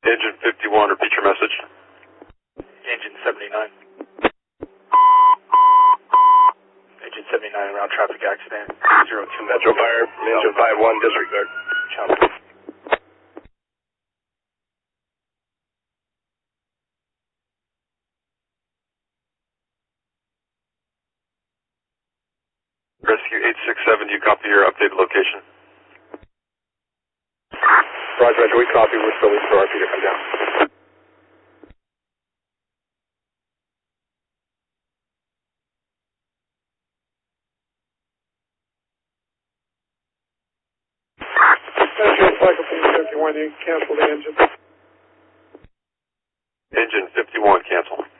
Engine 51, repeat your message. Engine 79. Engine 79, around traffic accident. 02 Metro Fire, Engine 51, disregard. Channel. Rescue 867, do you copy your updated location? Roger, we copy. We're still waiting for RP to come down. Metro cycle from 51, you cancel the engine. Engine 51, cancel.